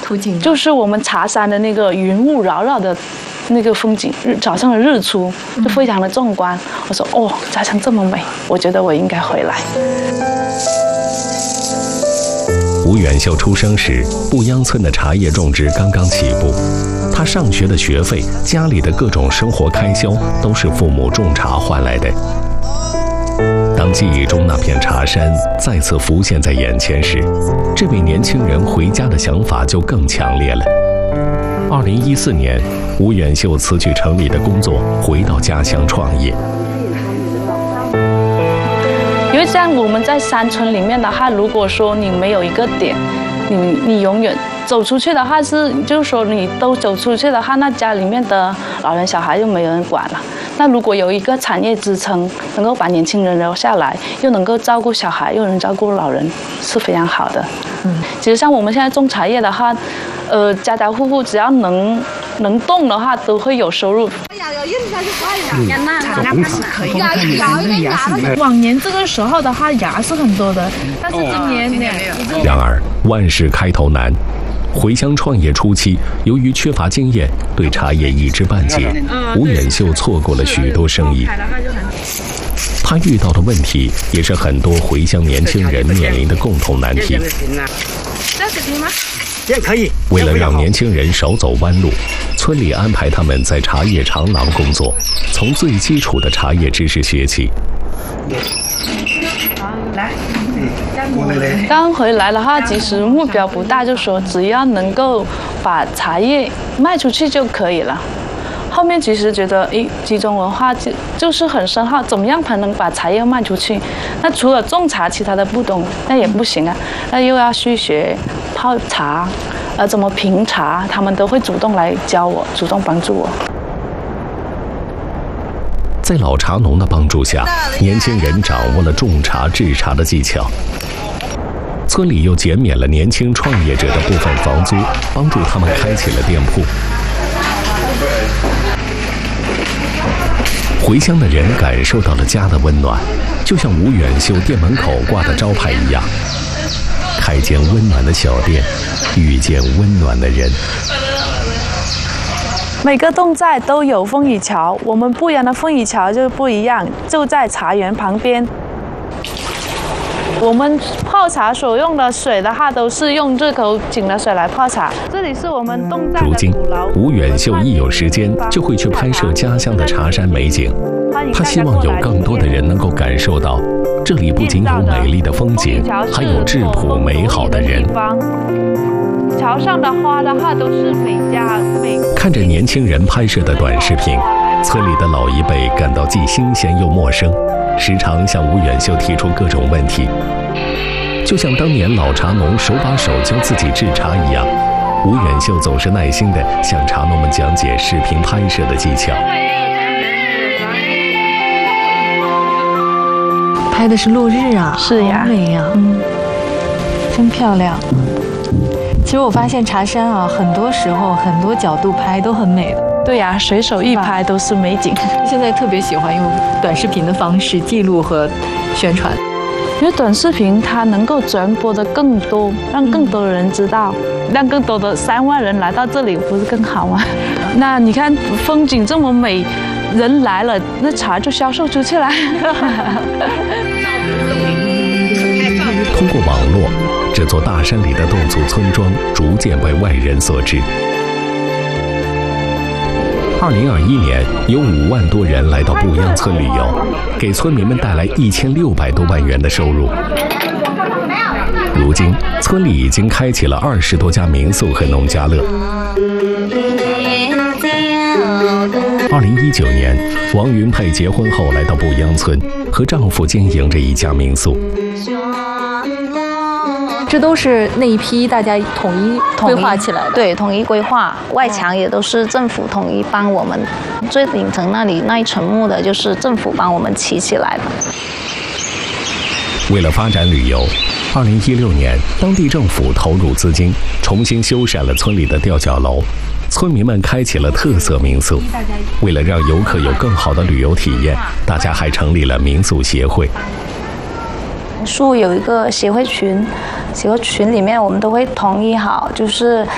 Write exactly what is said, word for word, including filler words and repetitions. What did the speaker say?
附近？ 就是我们茶山的那个云雾缭绕的那个风景，日早上的日出就非常的壮观。我说哦，茶山这么美，我觉得我应该回来。 吴远秀出生时，布央村的茶叶种植刚刚起步，他上学的学费、家里的各种生活开销都是父母种茶换来的。当记忆中那片茶山再次浮现在眼前时，这位年轻人回家的想法就更强烈了。二零一四年，吴远秀辞去城里的工作，回到家乡创业。 因为像我们在山村里面的话，如果说你没有一个点，你你永远走出去的话是，就是说你都走出去的话，那家里面的老人小孩就没人管了。那如果有一个产业支撑，能够把年轻人留下来，又能够照顾小孩，又能照顾老人，是非常好的。嗯，其实像我们现在种茶叶的话，呃，家家户户只要能能动的话，都会有收入。往年这个时候的话，芽是很多的，但是今年两个。 然而万事开头难。回乡创业初期，由于缺乏经验，对茶叶一知半解，吴远秀错过了许多生意。他遇到的问题，也是很多回乡年轻人面临的共同难题。 这样子可以吗？ 这样可以。 为了让年轻人少走弯路，村里安排他们在茶叶长廊工作，从最基础的茶叶知识学起。 来。刚回来的话，其实目标不大，就说只要能够把茶叶卖出去就可以了。后面其实觉得，诶，集中文化就就是很深厚，怎么样才能把茶叶卖出去？那除了种茶，其他的不懂，那也不行啊。那又要去学泡茶，呃，怎么评茶，他们都会主动来教我，主动帮助我。 在老茶农的帮助下，年轻人掌握了种茶制茶的技巧。村里又减免了年轻创业者的部分房租，帮助他们开启了店铺。回乡的人感受到了家的温暖，就像吴远秀店门口挂的招牌一样，开间温暖的小店，遇见温暖的人。 每个侗寨都有风雨桥，我们布阳的风雨桥就不一样，就在茶园旁边。我们泡茶所用的水的话，都是用日口井的水来泡茶。这里是我们侗寨的鼓楼。 如今，吴远秀一有时间就会去拍摄家乡的茶山美景。他希望有更多的人能够感受到，这里不仅有美丽的风景，还有质朴美好的人。 桥上的花的话，都是每家每。 看着年轻人拍摄的短视频，村里的老一辈感到既新鲜又陌生。时常向吴远秀提出各种问题，就像当年老茶农手把手教自己制茶一样，吴远秀总是耐心地向茶农们讲解视频拍摄的技巧。 拍的是落日啊， 是呀， 好美呀，嗯，真漂亮。其实我发现茶山啊，很多时候很多角度拍都很美的。 对呀、啊，随手一拍都是美景。 现在特别喜欢用短视频的方式记录和宣传， 因为短视频它能够传播的更多，让更多的人知道，让更多的三万人来到这里，不是更好吗？那你看风景这么美，人来了，那茶就销售出去了。 通过网络，这座大山里的侗族村庄逐渐为外人所知。二零二一年，有五万多人来到布央村旅游，给村民们带来一千六百多万元的收入。如今，村里已经开启了二十多家民宿和农家乐。二零一九年，王云佩结婚后来到布央村，和丈夫经营着一家民宿。 这都是那一批大家统一规划起来的， 对，统一规划，外墙也都是政府统一帮我们，最顶层那里那一层木的就是政府帮我们砌起来的。 为了发展旅游，二零一六年，当地政府投入资金，重新修缮了村里的吊脚楼，村民们开启了特色民宿。为了让游客有更好的旅游体验，大家还成立了民宿协会。 树有一个协会群，协会群里面我们都会统一好，就是